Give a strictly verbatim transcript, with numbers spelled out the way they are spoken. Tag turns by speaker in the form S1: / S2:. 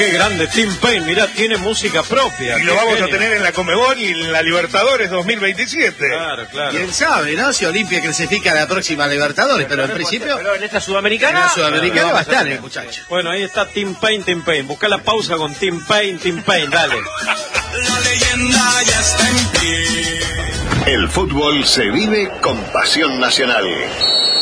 S1: qué grande Tim Payne, mirá, tiene música propia.
S2: Y lo vamos genio. a tener en la Conmebol y en la Libertadores dos mil veintisiete.
S1: Claro, claro.
S3: Quién sabe, ¿no? Si Olimpia clasifica a la próxima Libertadores, pero, pero en principio...
S4: Pero en esta sudamericana...
S3: En la sudamericana
S1: claro,
S3: va a estar el muchacho.
S1: Bueno, ahí está Tim Payne, Tim Payne. Busca la pausa con Tim Payne, Tim Payne, dale.
S5: La leyenda ya está en pie.
S6: El fútbol se vive con pasión nacional.